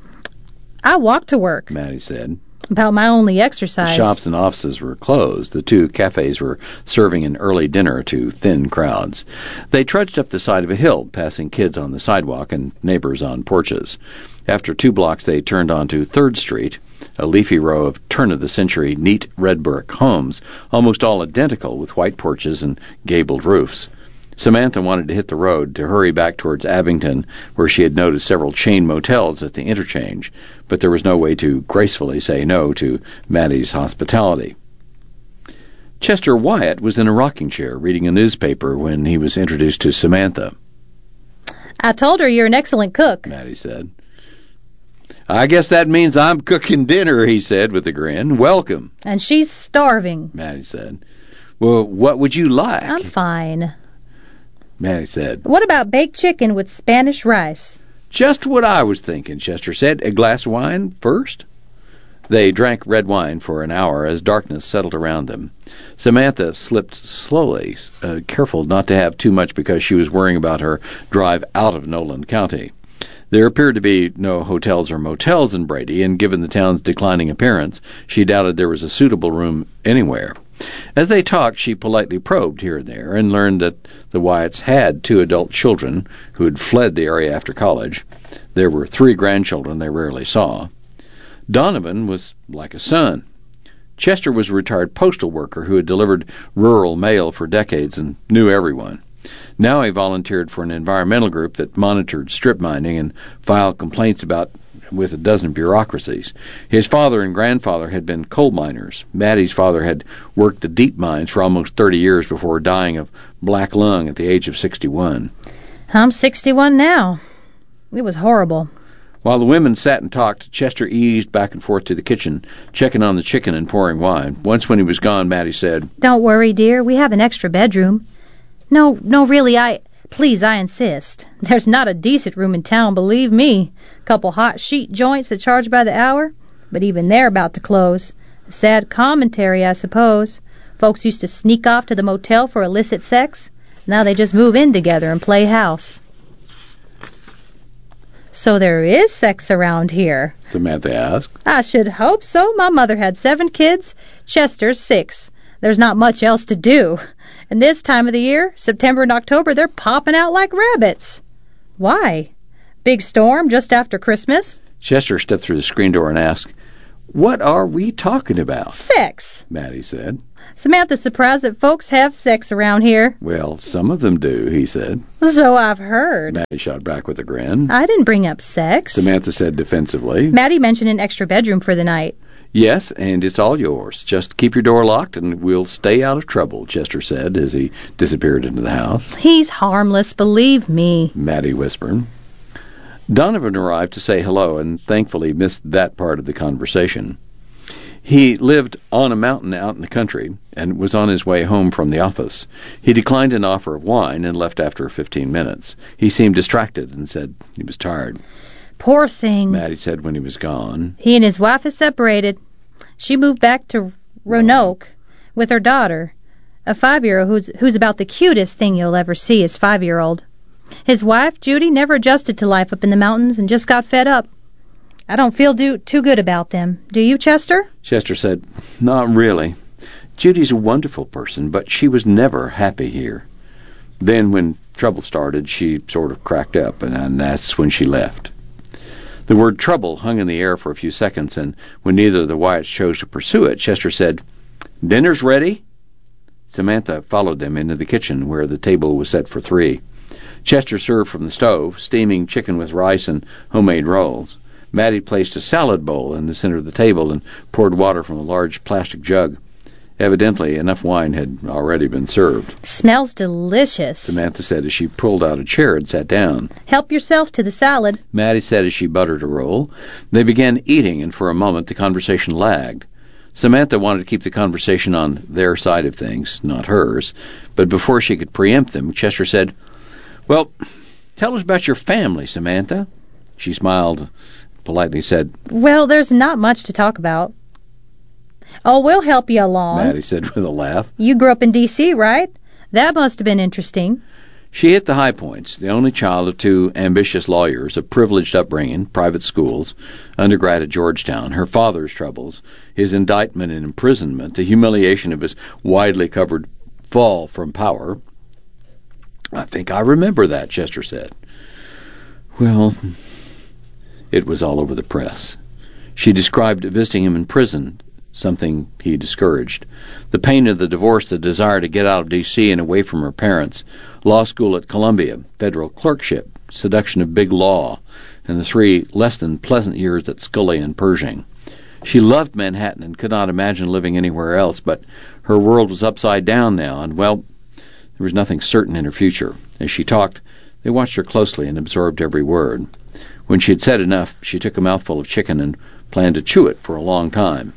I walk to work. Maddie said. About my only exercise. The shops and offices were closed. The two cafes were serving an early dinner to thin crowds. They trudged up the side of a hill, passing kids on the sidewalk and neighbors on porches. After 2 blocks, they turned onto 3rd Street, a leafy row of turn-of-the-century neat red brick homes, almost all identical with white porches and gabled roofs. Samantha wanted to hit the road to hurry back towards Abington, where she had noticed several chain motels at the interchange, but there was no way to gracefully say no to Maddie's hospitality. Chester Wyatt was in a rocking chair reading a newspaper when he was introduced to Samantha. I told her you're an excellent cook, Maddie said. I guess that means I'm cooking dinner, he said with a grin. Welcome. And she's starving, Maddie said. Well, what would you like? I'm fine. Maddie said. What about baked chicken with Spanish rice? Just what I was thinking, Chester said. A glass of wine first? They drank red wine for an hour as darkness settled around them. Samantha slipped slowly, careful not to have too much because she was worrying about her drive out of Nolan County. There appeared to be no hotels or motels in Brady, and given the town's declining appearance, she doubted there was a suitable room anywhere. As they talked, she politely probed here and there and learned that the Wyatts had 2 adult children who had fled the area after college. There were 3 grandchildren they rarely saw. Donovan was like a son. Chester was a retired postal worker who had delivered rural mail for decades and knew everyone. Now he volunteered for an environmental group that monitored strip mining and filed complaints with a dozen bureaucracies. His father and grandfather had been coal miners. Maddie's father had worked the deep mines for almost 30 years before dying of black lung at the age of 61. I'm 61 now. It was horrible. While the women sat and talked, Chester eased back and forth to the kitchen, checking on the chicken and pouring wine. Once when he was gone, Maddie said, Don't worry, dear. We have an extra bedroom. No, really, Please, I insist. There's not a decent room in town, believe me. Couple hot sheet joints that charge by the hour, but even they're about to close. A sad commentary, I suppose. Folks used to sneak off to the motel for illicit sex. Now they just move in together and play house. So there is sex around here? Samantha asked. I should hope so. My mother had 7 kids. Chester's 6. There's not much else to do. And this time of the year, September and October, they're popping out like rabbits. Why? Big storm just after Christmas? Chester stepped through the screen door and asked, What are we talking about? Sex, Maddie said. Samantha's surprised that folks have sex around here. Well, some of them do, he said. So I've heard. Maddie shot back with a grin. I didn't bring up sex. Samantha said defensively. Maddie mentioned an extra bedroom for the night. Yes, and it's all yours. Just keep your door locked and we'll stay out of trouble, Chester said as he disappeared into the house. He's harmless, believe me, Maddie whispered. Donovan arrived to say hello and thankfully missed that part of the conversation. He lived on a mountain out in the country and was on his way home from the office. He declined an offer of wine and left after 15 minutes. He seemed distracted and said he was tired. Poor thing, Maddie said when he was gone. He and his wife have separated. She moved back to Roanoke with her daughter, a 5-year-old who's about the cutest thing you'll ever see, his 5-year-old. His wife, Judy, never adjusted to life up in the mountains and just got fed up. I don't feel too good about them. Do you, Chester? Chester said, Not really. Judy's a wonderful person, but she was never happy here. Then when trouble started, she sort of cracked up, and that's when she left. The word trouble hung in the air for a few seconds, and when neither of the Wyatts chose to pursue it, Chester said, "Dinner's ready?" Samantha followed them into the kitchen, where the table was set for 3. Chester served from the stove, steaming chicken with rice and homemade rolls. Mattie placed a salad bowl in the center of the table and poured water from a large plastic jug. Evidently, enough wine had already been served. Smells delicious, Samantha said as she pulled out a chair and sat down. Help yourself to the salad, Mattie said as she buttered a roll. They began eating, and for a moment the conversation lagged. Samantha wanted to keep the conversation on their side of things, not hers, but before she could preempt them, Chester said, "Well, tell us about your family, Samantha." She smiled, politely said, "Well, there's not much to talk about." "Oh, we'll help you along," Mattie said with a laugh. "You grew up in D.C., right? That must have been interesting." She hit the high points, the only child of 2 ambitious lawyers, a privileged upbringing, private schools, undergrad at Georgetown, her father's troubles, his indictment and imprisonment, the humiliation of his widely covered fall from power. "I think I remember that," Chester said. Well, it was all over the press. She described visiting him in prison, something he discouraged. The pain of the divorce, the desire to get out of D.C. and away from her parents, law school at Columbia, federal clerkship, seduction of big law, and the 3 less-than-pleasant years at Scully and Pershing. She loved Manhattan and could not imagine living anywhere else, but her world was upside down now, and, well, there was nothing certain in her future. As she talked, they watched her closely and absorbed every word. When she had said enough, she took a mouthful of chicken and planned to chew it for a long time.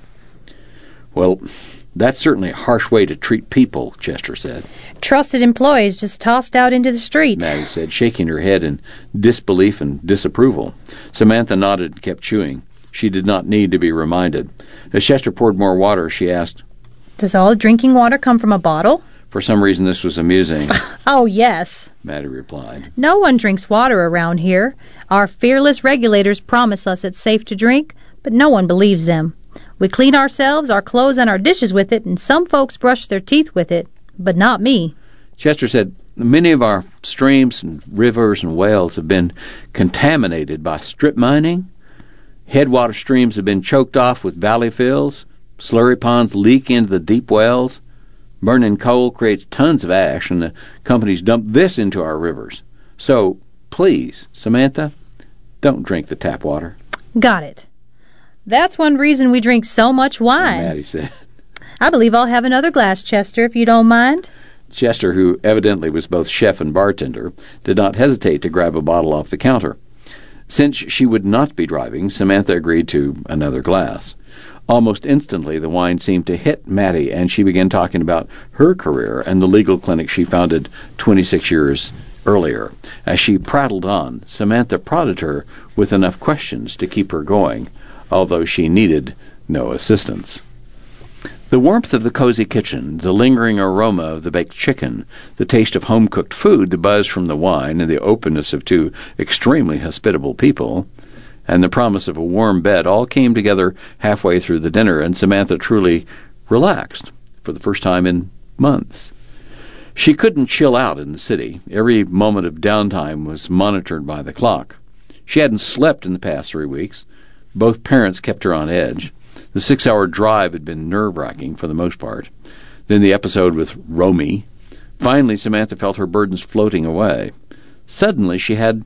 "Well, that's certainly a harsh way to treat people," Chester said. "Trusted employees just tossed out into the street," Mattie said, shaking her head in disbelief and disapproval. Samantha nodded and kept chewing. She did not need to be reminded. As Chester poured more water, she asked, "Does all drinking water come from a bottle?" For some reason this was amusing. "Oh, yes," Mattie replied. "No one drinks water around here. Our fearless regulators promise us it's safe to drink, but no one believes them. We clean ourselves, our clothes, and our dishes with it, and some folks brush their teeth with it, but not me." Chester said, "Many of our streams and rivers and wells have been contaminated by strip mining. Headwater streams have been choked off with valley fills. Slurry ponds leak into the deep wells. Burning coal creates tons of ash, and the companies dump this into our rivers. So, please, Samantha, don't drink the tap water." "Got it. That's one reason we drink so much wine," Mattie said. "I believe I'll have another glass, Chester, if you don't mind." Chester, who evidently was both chef and bartender, did not hesitate to grab a bottle off the counter. Since she would not be driving, Samantha agreed to another glass. Almost instantly, the wine seemed to hit Mattie, and she began talking about her career and the legal clinic she founded 26 years earlier. As she prattled on, Samantha prodded her with enough questions to keep her going, although she needed no assistance. The warmth of the cozy kitchen, the lingering aroma of the baked chicken, the taste of home-cooked food, the buzz from the wine, and the openness of 2 extremely hospitable people, and the promise of a warm bed all came together halfway through the dinner, and Samantha truly relaxed for the first time in months. She couldn't chill out in the city. Every moment of downtime was monitored by the clock. She hadn't slept in the past 3 weeks. Both parents kept her on edge. The 6-hour drive had been nerve-wracking for the most part. Then the episode with Romy. Finally, Samantha felt her burdens floating away. Suddenly, she had